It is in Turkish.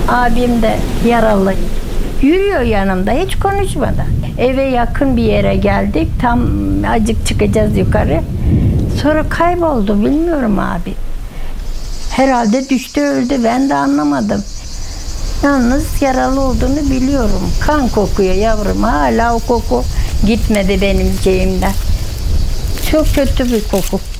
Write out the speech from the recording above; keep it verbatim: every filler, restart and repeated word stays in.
Abim de yaralı. Yürüyor yanımda hiç konuşmadan. Eve yakın bir yere geldik. Tam acık çıkacağız yukarı. Sonra kayboldu, bilmiyorum abi. Herhalde düştü öldü, ben de anlamadım. Yalnız yaralı olduğunu biliyorum. Kan kokuyor yavrum, hala o koku gitmedi benim şeyimden. Çok kötü bir koku.